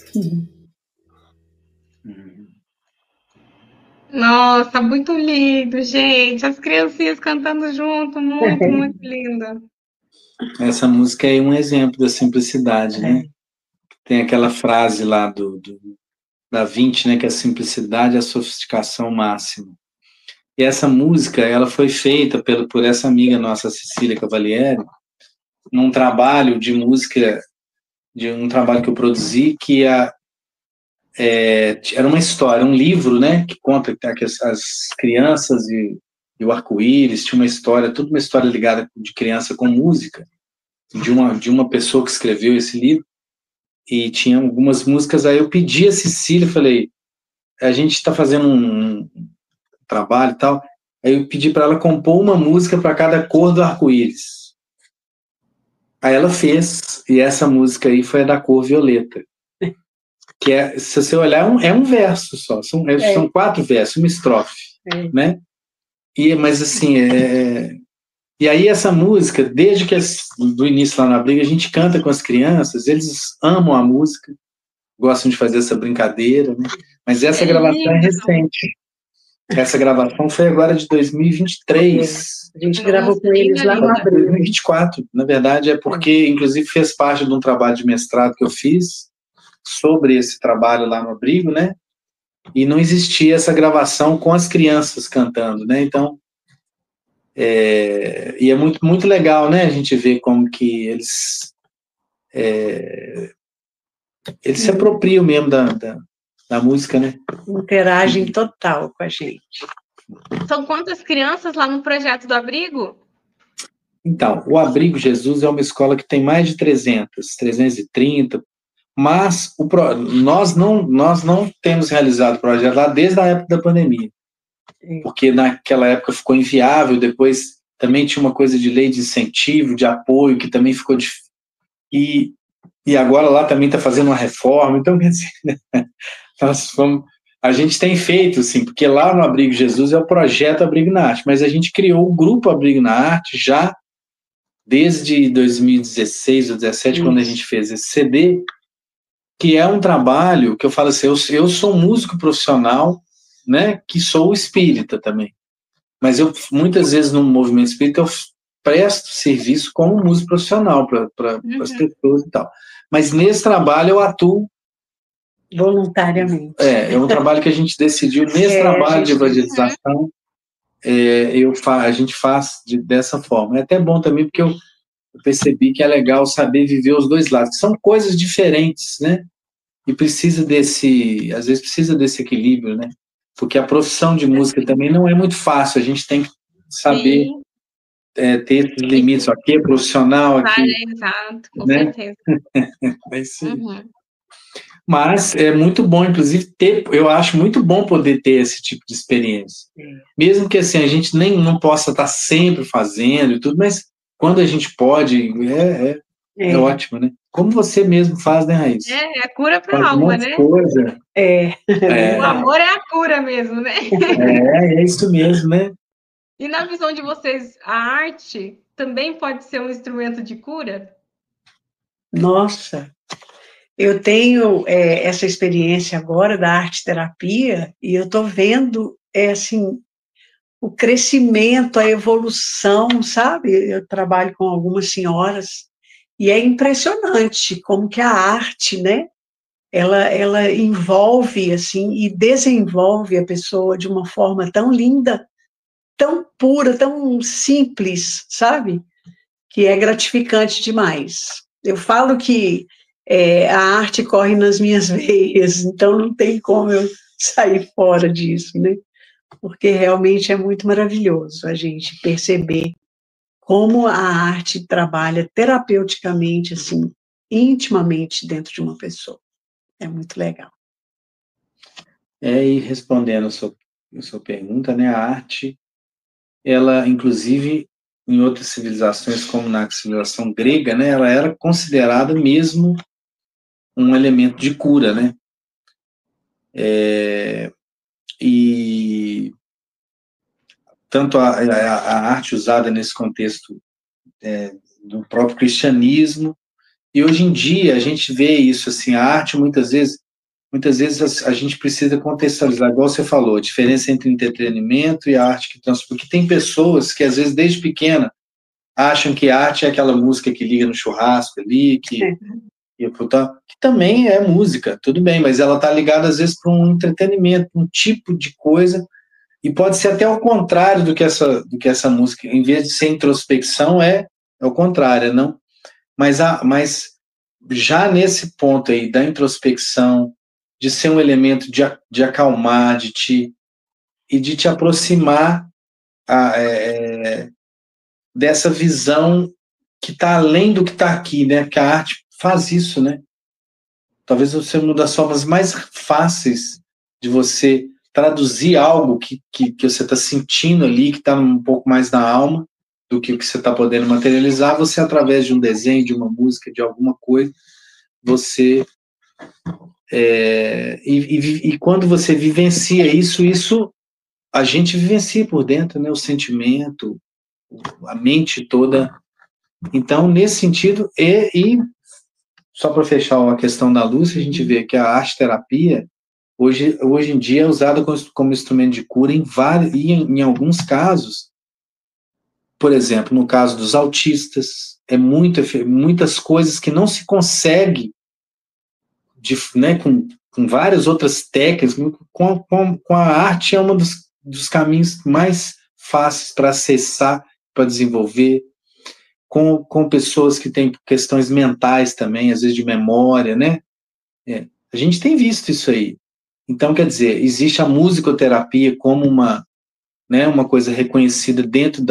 Nossa, muito lindo, gente. As criancinhas cantando junto, muito, muito lindo. Essa música é um exemplo da simplicidade, né? Tem aquela frase lá da Vinci, né, que é a simplicidade é a sofisticação máxima. E essa música, ela foi feita por essa amiga nossa, Cecília Cavalieri, num trabalho de música, de um trabalho que eu produzi, que era uma história, um livro, né, que conta que as crianças e o arco-íris, tinha uma história, toda uma história ligada de criança com música, de uma pessoa que escreveu esse livro, e tinha algumas músicas, aí eu pedi a Cecília, falei, a gente está fazendo um trabalho e tal, aí eu pedi para ela compor uma música para cada cor do arco-íris. Aí ela fez, e essa música aí foi a da cor violeta. Que é, se você olhar, é um verso só, são 4 versos, uma estrofe, né? Mas assim, e aí essa música, desde que do início lá na briga, a gente canta com as crianças, eles amam a música, gostam de fazer essa brincadeira, né? Mas essa gravação é recente. Essa gravação foi agora de 2023. A gente gravou com eles lá no abril. 2024, na verdade, é porque, inclusive, fez parte de um trabalho de mestrado que eu fiz sobre esse trabalho lá no abrigo, né? E não existia essa gravação com as crianças cantando, né? Então, e é muito, muito legal, né? A gente ver como que eles se apropriam mesmo da música, né? Interagem total com a gente. São quantas crianças lá no projeto do abrigo? Então, o Abrigo Jesus é uma escola que tem mais de 330, mas nós não temos realizado o projeto lá desde a época da pandemia, porque naquela época ficou inviável, depois também tinha uma coisa de lei de incentivo, de apoio, que também ficou difícil, e agora lá também está fazendo uma reforma, então, quer dizer, a gente tem feito, assim, porque lá no Abrigo Jesus é o projeto Abrigo na Arte, mas a gente criou o grupo Abrigo na Arte já desde 2016 ou 2017, quando a gente fez esse CD, que é um trabalho que eu falo assim, eu sou um músico profissional, né, que sou espírita também, mas eu muitas vezes no movimento espírita eu presto serviço como músico profissional para as pessoas e tal, mas nesse trabalho eu atuo voluntariamente. É um trabalho que a gente decidiu nesse trabalho de evangelização, a gente faz dessa forma. É até bom também porque eu percebi que é legal saber viver os dois lados, que são coisas diferentes, né? E às vezes precisa desse equilíbrio, né? Porque a profissão de música também não é muito fácil, a gente tem que saber ter esses limites, aqui é profissional, aqui... Exato, com né? certeza. Mas é muito bom, inclusive, eu acho muito bom poder ter esse tipo de experiência. Mesmo que assim, a gente nem não possa estar sempre fazendo e tudo, mas quando a gente pode, é ótimo, né? Como você mesmo faz, né, Raíssa? É a cura para a alma, um monte né? de coisa. O amor é a cura mesmo, né? É isso mesmo, né? E na visão de vocês, a arte também pode ser um instrumento de cura? Nossa, eu tenho essa experiência agora da arte-terapia e eu estou vendo, assim, o crescimento, a evolução, sabe? Eu trabalho com algumas senhoras e é impressionante como que a arte, né? Ela envolve, assim, e desenvolve a pessoa de uma forma tão linda, tão pura, tão simples, sabe? Que é gratificante demais. Eu falo que a arte corre nas minhas veias, então não tem como eu sair fora disso, né? Porque realmente é muito maravilhoso a gente perceber como a arte trabalha terapeuticamente, assim, intimamente dentro de uma pessoa. É muito legal. E respondendo a sua pergunta, né, a arte, ela, inclusive, em outras civilizações, como na civilização grega, né, ela era considerada mesmo um elemento de cura, né? E tanto a arte usada nesse contexto do próprio cristianismo, E hoje em dia a gente vê isso, assim, a arte muitas vezes a gente precisa contextualizar, igual você falou, a diferença entre entretenimento e a arte que transforma. Porque tem pessoas que, às vezes, desde pequena, acham que arte é aquela música que liga no churrasco ali, que também é música, tudo bem, mas ela está ligada, às vezes, para um entretenimento, um tipo de coisa, e pode ser até o contrário do que essa música, em vez de ser introspecção, é o contrário, não? Mas já nesse ponto aí da introspecção, de ser um elemento de acalmar, de te aproximar dessa visão que está além do que está aqui, né? Porque a arte faz isso, né? Talvez seja uma das formas mais fáceis de você traduzir algo que você está sentindo ali, que está um pouco mais na alma do que o que você está podendo materializar, você, através de um desenho, de uma música, de alguma coisa, você... E quando você vivencia isso a gente vivencia por dentro, né? O sentimento, a mente toda. Então, nesse sentido, e só para fechar a questão da luz, a gente vê que a arte-terapia, hoje em dia, é usada como instrumento de cura e em alguns casos, por exemplo, no caso dos autistas, muitas coisas que não se consegue, né, com várias outras técnicas, com a arte é um dos caminhos mais fáceis para acessar, para desenvolver, com pessoas que têm questões mentais também, às vezes de memória, né? A gente tem visto isso aí. Então, quer dizer, existe a musicoterapia como uma coisa reconhecida dentro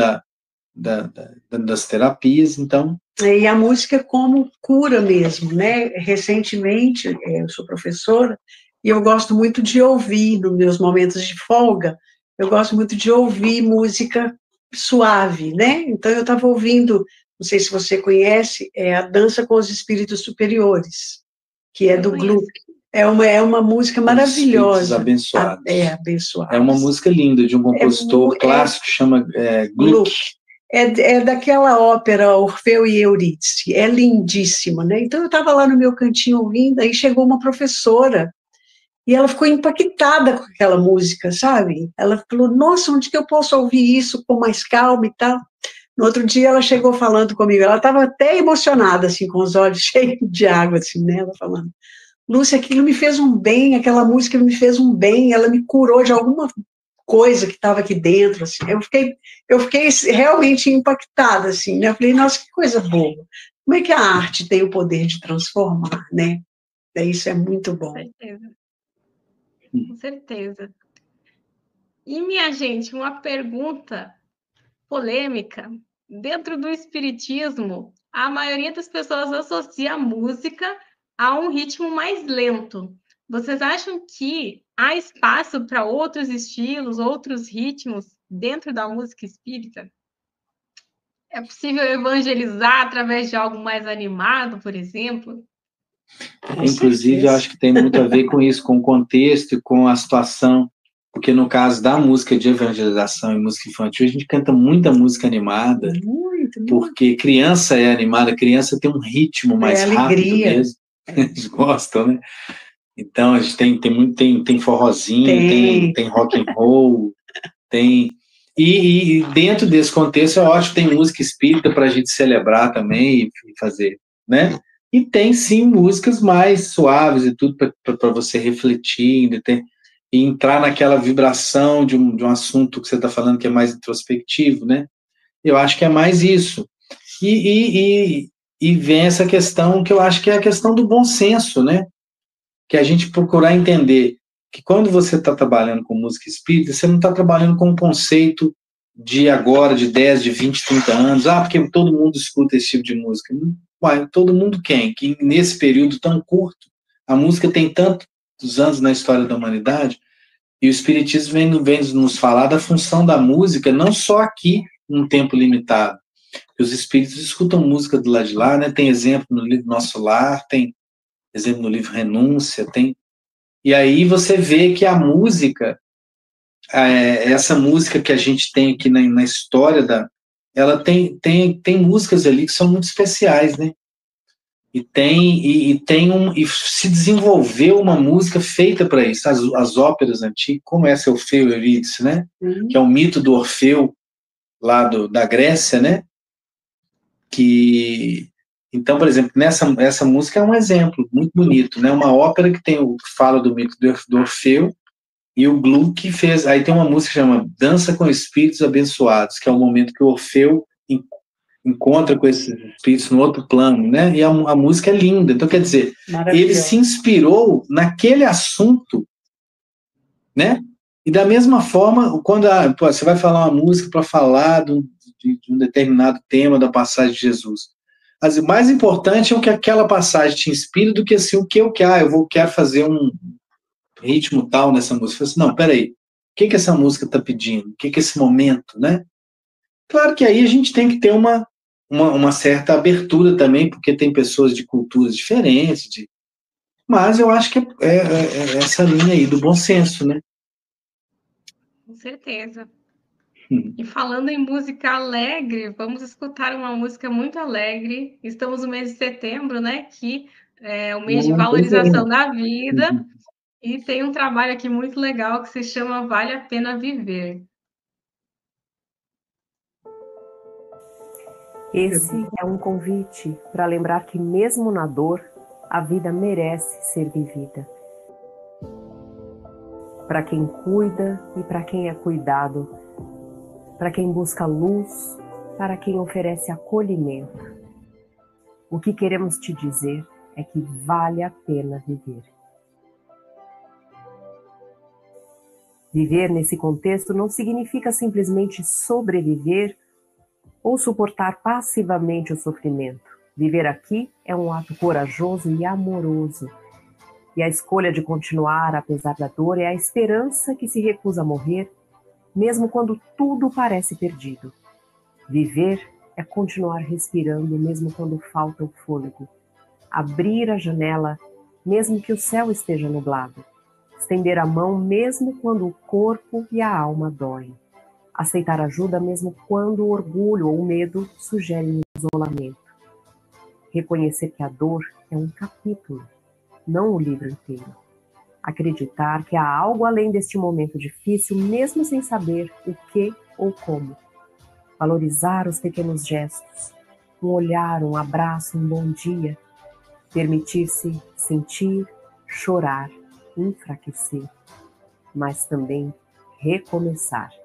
das terapias, então... E a música como cura mesmo, né? Recentemente, eu sou professora, e eu gosto muito de ouvir, nos meus momentos de folga, eu gosto muito de ouvir música suave, né? Então, eu estava ouvindo, não sei se você conhece, a Dança com os Espíritos Superiores, que é do Gluck. É uma música maravilhosa. Abençoados. Abençoados. É uma música linda, de um compositor clássico que chama Gluck. É daquela ópera Orfeu e Eurídice, é lindíssima, né? Então eu estava lá no meu cantinho ouvindo, aí chegou uma professora, e ela ficou impactada com aquela música, sabe? Ela falou, nossa, onde que eu posso ouvir isso com mais calma e tal? No outro dia ela chegou falando comigo, ela estava até emocionada, assim, com os olhos cheios de água, assim, né? Ela falando, Lúcia, aquilo me fez um bem, aquela música me fez um bem, ela me curou de alguma coisa que estava aqui dentro, assim. Eu fiquei realmente impactada, assim, né? Eu falei, nossa, que coisa boa. Como é que a arte tem o poder de transformar, né? Isso é muito bom. Com certeza. Com certeza. E, minha gente, uma pergunta polêmica. Dentro do espiritismo, a maioria das pessoas associa a música a um ritmo mais lento. Vocês acham que há espaço para outros estilos, outros ritmos dentro da música espírita? É possível evangelizar através de algo mais animado, por exemplo? Inclusive, eu acho que tem muito a ver com isso, com o contexto e com a situação, porque no caso da música de evangelização e música infantil, a gente canta muita música animada, porque criança é animada, criança tem um ritmo mais rápido mesmo, eles gostam, né? Então, a gente tem forrozinho, tem rock and roll, tem... E dentro desse contexto, eu acho que tem música espírita para a gente celebrar também e fazer, né? E tem, sim, músicas mais suaves e tudo para você refletir e entrar naquela vibração de um assunto que você está falando que é mais introspectivo, né? Eu acho que é mais isso. E vem essa questão que eu acho que é a questão do bom senso, né? Que a gente procurar entender que quando você está trabalhando com música espírita, você não está trabalhando com um conceito de agora, de 10, de 20, 30 anos, porque todo mundo escuta esse tipo de música. Uai, todo mundo quem? Que nesse período tão curto, a música tem tantos anos na história da humanidade, e o espiritismo vem nos falar da função da música, não só aqui, num tempo limitado. Os espíritos escutam música do lado de lá, né? Tem exemplo no livro Nosso Lar, tem exemplo no livro Renúncia, e aí você vê que a música, essa música que a gente tem aqui na história ela tem músicas ali que são muito especiais, né? E se desenvolveu uma música feita para isso. As óperas antigas, como essa Orfeu e Eurídice, né? Que é o mito do Orfeu lá da Grécia, né? Então, por exemplo, essa música é um exemplo muito bonito, né? Uma ópera que fala do mito do Orfeu, e o Gluck fez. Aí tem uma música que chama Dança com Espíritos Abençoados, que é o momento que o Orfeu encontra com esses espíritos no outro plano, né? E a música é linda. Então, quer dizer, ele se inspirou naquele assunto, né? E da mesma forma, quando você vai falar uma música para falar de um determinado tema da passagem de Jesus, mas o mais importante é o que aquela passagem te inspira do que assim, o que eu quero fazer um ritmo tal nessa música. Eu falei assim, não, peraí, o que essa música está pedindo? O que esse momento, né? Claro que aí a gente tem que ter uma certa abertura também, porque tem pessoas de culturas diferentes, mas eu acho que é essa linha aí do bom senso, né? Com certeza. E falando em música alegre, vamos escutar uma música muito alegre. Estamos no mês de setembro, né? Que é o mês de valorização da vida. E tem um trabalho aqui muito legal que se chama Vale a Pena Viver. Esse é um convite para lembrar que mesmo na dor, a vida merece ser vivida. Para quem cuida e para quem é cuidado, para quem busca luz, para quem oferece acolhimento. O que queremos te dizer é que vale a pena viver. Viver nesse contexto não significa simplesmente sobreviver ou suportar passivamente o sofrimento. Viver aqui é um ato corajoso e amoroso. E a escolha de continuar apesar da dor é a esperança que se recusa a morrer, mesmo quando tudo parece perdido. Viver é continuar respirando mesmo quando falta o fôlego. Abrir a janela mesmo que o céu esteja nublado. Estender a mão mesmo quando o corpo e a alma doem. Aceitar ajuda mesmo quando o orgulho ou o medo sugerem isolamento. Reconhecer que a dor é um capítulo, não o livro inteiro. Acreditar que há algo além deste momento difícil, mesmo sem saber o que ou como. Valorizar os pequenos gestos, um olhar, um abraço, um bom dia. Permitir-se sentir, chorar, enfraquecer, mas também recomeçar.